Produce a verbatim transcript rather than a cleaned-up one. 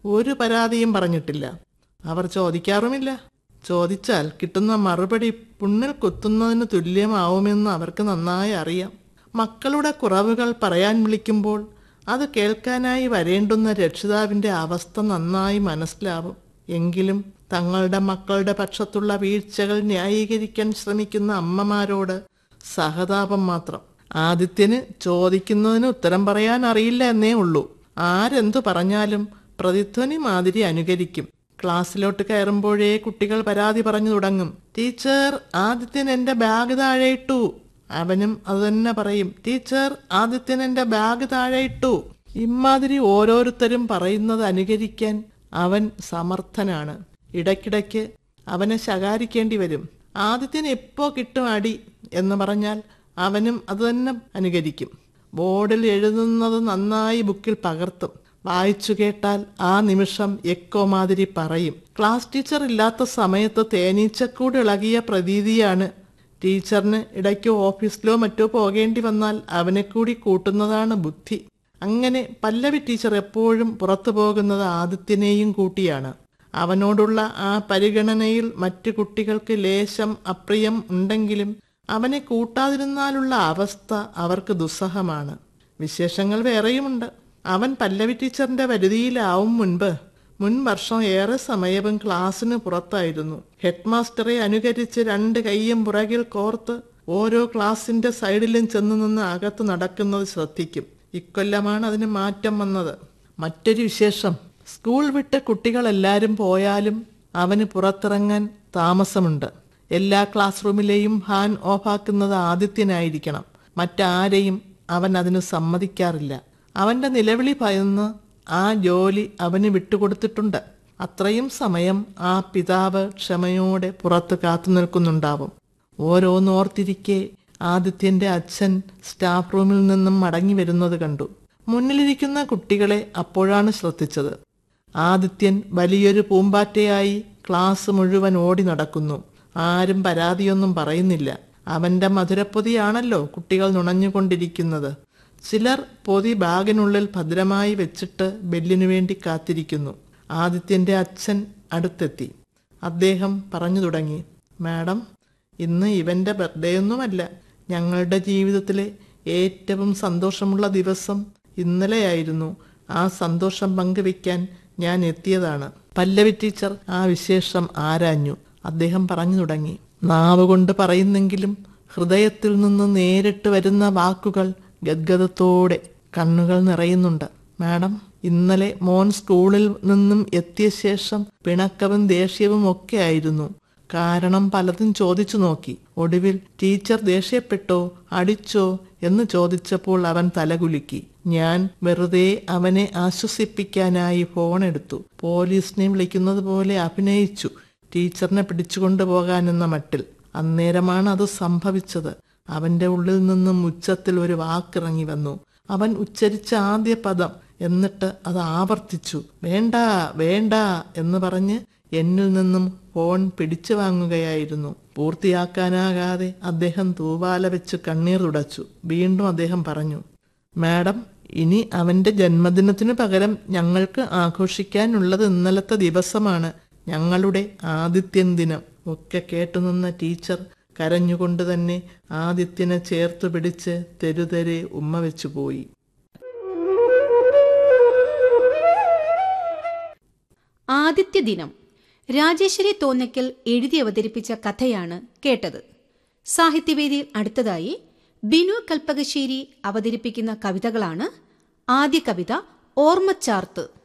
ഒരു പരാതിയും പറഞ്ഞിട്ടില്ല. അവർ ചോദിക്കാറുമില്ല. ചോദിച്ചാൽ കിട്ടുന്ന മറുപടി പുണ്ണിൽ കുത്തുന്നതിന് തുല്യമാവുമെന്ന് അവർക്ക് നന്നായി അറിയാം. മക്കളുടെ കുറവുകൾ പറയാൻ വിളിക്കുമ്പോൾ അത് കേൾക്കാനായി വരേണ്ടുന്ന രക്ഷിതാവിൻ്റെ അവസ്ഥ നന്നായി മനസ്സിലാവും. എങ്കിലും തങ്ങളുടെ മക്കളുടെ പക്ഷത്തുള്ള വീഴ്ചകൾ ന്യായീകരിക്കാൻ ശ്രമിക്കുന്ന അമ്മമാരോട് സഹതാപം മാത്രം. ആദിത്യന് ചോദിക്കുന്നതിന് ഉത്തരം പറയാൻ അറിയില്ല എന്നേ ഉള്ളൂ. ആരെന്തു പറഞ്ഞാലും പ്രതിധ്വനി മാതിരി അനുകരിക്കും. ക്ലാസ്സിലോട്ട് കയറുമ്പോഴേ കുട്ടികൾ പരാതി പറഞ്ഞു തുടങ്ങും. ടീച്ചർ, ആദിത്യൻ എൻ്റെ ബാഗ് താഴെ ഇട്ടു. അവനും അതുതന്നെ പറയും. ടീച്ചർ, ആദിത്യൻ എൻ്റെ ബാഗ് താഴെ ഇട്ടു. ഇമാതിരി ഓരോരുത്തരും പറയുന്നത് അനുകരിക്കാൻ അവൻ സമർത്ഥനാണ്. ഇടയ്ക്കിടയ്ക്ക് അവനെ ശകാരിക്കേണ്ടി വരും. ആദിത്യന് എപ്പോ കിട്ടും അടി എന്ന് പറഞ്ഞാൽ അവനും അതുതന്നെ അനുകരിക്കും. ബോർഡിൽ എഴുതുന്നത് നന്നായി ബുക്കിൽ പകർത്തും. വായിച്ചു കേട്ടാൽ ആ നിമിഷം എക്കോ മാതിരി പറയും. ക്ലാസ് ടീച്ചർ ഇല്ലാത്ത സമയത്ത് തേനീച്ചക്കൂട് ഇളകിയ പ്രതീതിയാണ്. ടീച്ചറിന് ഇടയ്ക്ക് ഓഫീസിലോ മറ്റോ പോകേണ്ടി വന്നാൽ അവനെ കൂടി കൂട്ടുന്നതാണ് ബുദ്ധി. അങ്ങനെ പല്ലവി ടീച്ചർ എപ്പോഴും പുറത്തു പോകുന്നത് ആദിത്യനെയും കൂട്ടിയാണ്. അവനോടുള്ള ആ പരിഗണനയിൽ മറ്റു കുട്ടികൾക്ക് ലേശം അപ്രിയം ഉണ്ടെങ്കിലും അവനെ കൂട്ടാതിരുന്നാലുള്ള അവസ്ഥ അവർക്ക് ദുസ്സഹമാണ്. വിശേഷങ്ങൾ വേറെയുമുണ്ട്. അവൻ പല്ലവി ടീച്ചറിന്റെ വരുതിയിലാവും മുൻപ് മുൻ വർഷം ഏറെ സമയവും ക്ലാസ്സിന് പുറത്തായിരുന്നു. ഹെഡ് മാസ്റ്ററെ അനുകരിച്ച് രണ്ട് കൈയും പുറകിൽ കോർത്ത് ഓരോ ക്ലാസിന്റെ സൈഡിലും ചെന്ന് നിന്ന് അകത്ത് നടക്കുന്നത് ശ്രദ്ധിക്കും. ഇക്കൊല്ലമാണ് അതിന് മാറ്റം വന്നത്. മറ്റൊരു വിശേഷം, സ്കൂൾ വിട്ട് കുട്ടികളെല്ലാവരും പോയാലും അവന് പുറത്തിറങ്ങാൻ താമസമുണ്ട്. എല്ലാ ക്ലാസ് റൂമിലെയും ഫാൻ ഓഫാക്കുന്നത് ആദിത്യനായിരിക്കണം. മറ്റാരെയും അവൻ അതിന് സമ്മതിക്കാറില്ല. അവന്റെ നിലവിളി ഭയന്ന് ആ ജോലി അവന് വിട്ടുകൊടുത്തിട്ടുണ്ട്. അത്രയും സമയം ആ പിതാവ് ക്ഷമയോടെ പുറത്ത് കാത്തു നിൽക്കുന്നുണ്ടാവും. ഓരോന്നോർത്തിരിക്കെ ആദിത്യന്റെ അച്ഛൻ സ്റ്റാഫ് റൂമിൽ നിന്നും മടങ്ങി വരുന്നത് കണ്ടു. മുന്നിലിരിക്കുന്ന കുട്ടികളെ അപ്പോഴാണ് ശ്രദ്ധിച്ചത്. ആദിത്യൻ വലിയൊരു പൂമ്പാറ്റയായി ക്ലാസ് മുഴുവൻ ഓടി നടക്കുന്നു. ആരും പരാതിയൊന്നും പറയുന്നില്ല. അവന്റെ മധുരപ്പൊതിയാണല്ലോ കുട്ടികൾ നുണഞ്ഞുകൊണ്ടിരിക്കുന്നത്. ചിലർ പൊതി ബാഗിനുള്ളിൽ ഭദ്രമായി വെച്ചിട്ട് ബെല്ലിനു വേണ്ടി കാത്തിരിക്കുന്നു. ആദിത്യന്റെ അച്ഛൻ അടുത്തെത്തി. അദ്ദേഹം പറഞ്ഞു തുടങ്ങി. മാഡം, ഇന്ന് ഇവന്റെ ബർത്ത്ഡേ ഒന്നുമല്ല. ഞങ്ങളുടെ ജീവിതത്തിലെ ഏറ്റവും സന്തോഷമുള്ള ദിവസം ഇന്നലെയായിരുന്നു. ആ സന്തോഷം പങ്കുവെക്കാൻ ഞാൻ എത്തിയതാണ്. പല്ലവി ടീച്ചർ ആ വിശേഷം ആരാഞ്ഞു. അദ്ദേഹം പറഞ്ഞു തുടങ്ങി. നാവ് കൊണ്ട് പറയുന്നെങ്കിലും ഹൃദയത്തിൽ നിന്ന് നേരിട്ട് വരുന്ന വാക്കുകൾ ഗദ്ഗതത്തോടെ കണ്ണുകൾ നിറയുന്നുണ്ട്. മാഡം, ഇന്നലെ മോൻ സ്കൂളിൽ നിന്നും എത്തിയ ശേഷം പിണക്കവും ദേഷ്യവും ഒക്കെ ആയിരുന്നു. കാരണം പലതും ചോദിച്ചു നോക്കി. ഒടുവിൽ ടീച്ചർ ദേഷ്യപ്പെട്ടോ അടിച്ചോ എന്ന് ചോദിച്ചപ്പോൾ അവൻ തലകുലുക്കി. ഞാൻ വെറുതെ അവനെ ആശ്വസിപ്പിക്കാനായി ഫോണെടുത്തു. പോലീസിനെ വിളിക്കുന്നത് പോലെ അഭിനയിച്ചു, ടീച്ചറിനെ പിടിച്ചുകൊണ്ടു പോകാനെന്ന മട്ടിൽ. അന്നേരമാണ് അത് സംഭവിച്ചത്. അവന്റെ ഉള്ളിൽ നിന്നും ഉച്ചത്തിൽ ഒരു വാക്കിറങ്ങി വന്നു. അവൻ ഉച്ചരിച്ച ആദ്യ പദം. എന്നിട്ട് അത് ആവർത്തിച്ചു. വേണ്ട വേണ്ട എന്ന് പറഞ്ഞ് എന്നിൽ നിന്നും ഫോൺ പിടിച്ചു വാങ്ങുകയായിരുന്നു. പൂർത്തിയാക്കാനാകാതെ അദ്ദേഹം തൂവാല വെച്ച് കണ്ണീർ തുടച്ചു. വീണ്ടും അദ്ദേഹം പറഞ്ഞു. മാഡം, ഇനി അവന്റെ ജന്മദിനത്തിനു പകരം ഞങ്ങൾക്ക് ആഘോഷിക്കാനുള്ളത് ഇന്നലത്തെ ദിവസമാണ്, ഞങ്ങളുടെ ആദിത്യൻ ദിനം. ഒക്കെ കേട്ടുനിന്ന ടീച്ചർ കരഞ്ഞുകൊണ്ട് തന്നെ ആദിത്യനെ ചേർത്തു പിടിച്ച് തെരുതെരെ ഉമ്മ വെച്ചു പോയി. ആദിത്യ ദിനം രാജേശ്വരി തോന്നയ്ക്കൽ എഴുതി അവതരിപ്പിച്ച കഥയാണ് കേട്ടത്. സാഹിത്യവേദിയിൽ അടുത്തതായി ബിനു കൽപ്പകശ്ശേരി അവതരിപ്പിക്കുന്ന കവിതകളാണ്. ആദ്യ കവിത ഓർമ്മച്ചാർത്ത്.